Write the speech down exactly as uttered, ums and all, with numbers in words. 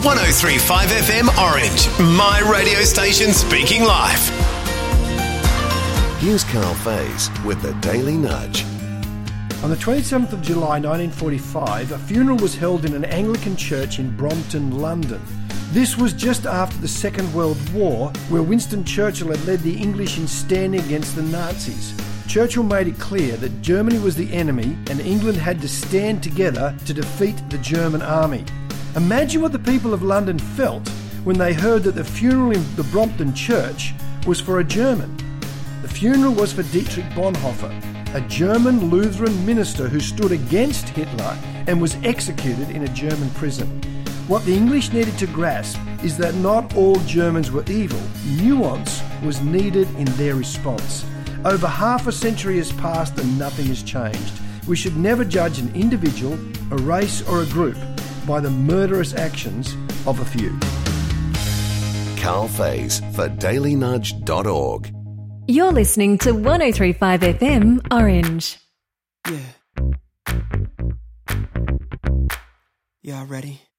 one oh three point five F M Orange, my radio station speaking life. Here's Carl Faze with the Daily Nudge. On the twenty-seventh of July nineteen forty-five, a funeral was held in an Anglican church in Brompton, London. This was just after the Second World War, where Winston Churchill had led the English in standing against the Nazis. Churchill made it clear that Germany was the enemy and England had to stand together to defeat the German army. Imagine what the people of London felt when they heard that the funeral in the Brompton church was for a German. The funeral was for Dietrich Bonhoeffer, a German Lutheran minister who stood against Hitler and was executed in a German prison. What the English needed to grasp is that not all Germans were evil. Nuance was needed in their response. Over half a century has passed and nothing has changed. We should never judge an individual, a race or a group by the murderous actions of a few. Carl Faze for daily nudge dot org. You're listening to one oh three point five F M Orange. Yeah. Y'all ready?